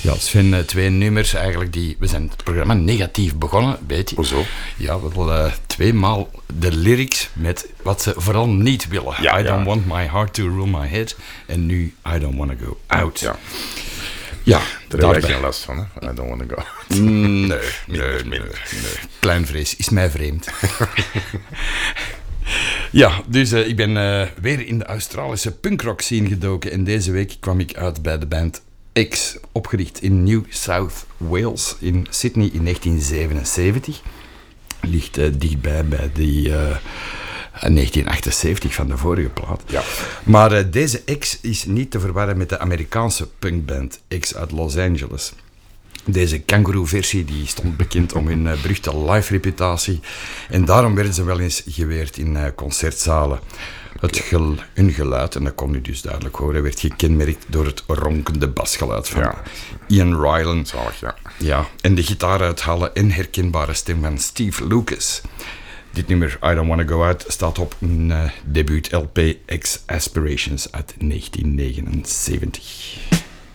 Ja, Sven, 2 nummers eigenlijk we zijn het programma negatief begonnen, weet je. Hoezo? Ja, we willen 2 maal de lyrics met wat ze vooral niet willen. Ja, I don't want my heart to rule my head. En nu, I don't want to go out. Ja. Ja, Daar heb ik geen last van, hè? I don't want to go. Nee. Kleinvrees is mij vreemd. Ja, dus ik ben weer in de Australische punkrock scene gedoken. En deze week kwam ik uit bij de band X, opgericht in New South Wales in Sydney in 1977. Ligt dichtbij bij die 1978 van de vorige plaat. Ja. Maar deze X is niet te verwarren met de Amerikaanse punkband X uit Los Angeles. Deze kangaroo-versie die stond bekend om hun beruchte live-reputatie. En daarom werden ze wel eens geweerd in concertzalen. Hun geluid, en dat kon u dus duidelijk horen, werd gekenmerkt door het ronkende basgeluid van Ian Ryland. Zalig, ja. Ja, en de gitaaruithalen en herkenbare stem van Steve Lucas. Dit nummer, I Don't Wanna Go Out, staat op een debuut-LP X Aspirations uit 1979.